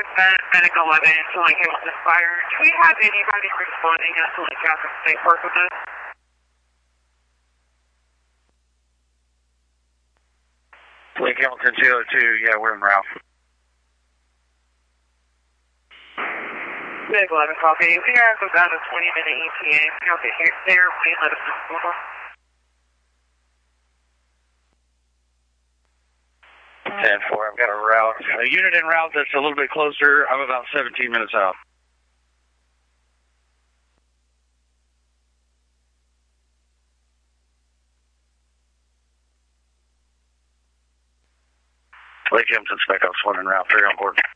Medic 11, to Lake Hamilton Fire. Do we have anybody responding to Lake Hamilton State Park with us? Lake Hamilton 202, yeah, we're en route. Medic 11, copy. We have about a 20-minute ETA. You'll get here there. Please let us know. 10-4, I've got a route. A unit en route that's a little bit closer. I'm about 17 minutes out. Lake Hamilton Spec Ops 1 en route, 3 on board.